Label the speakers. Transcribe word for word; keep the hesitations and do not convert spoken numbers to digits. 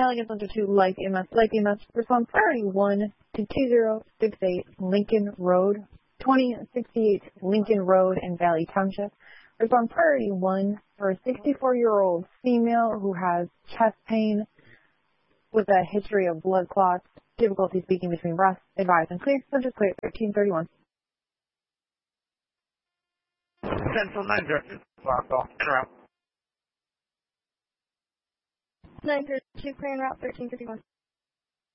Speaker 1: Allegan Center two, Life E M S, Life E M S, respond priority one to two zero six eight Lincoln Road, twenty sixty-eight Lincoln Road in Valley Township. Respond priority one for a sixty-four-year-old female who has chest pain with a history of blood clots, difficulty speaking between breaths, advised and clear, subject clear, thirteen thirty-one.
Speaker 2: Central nine zero two, interrupt.
Speaker 3: nine zero two, clear en route, thirteen fifty-one.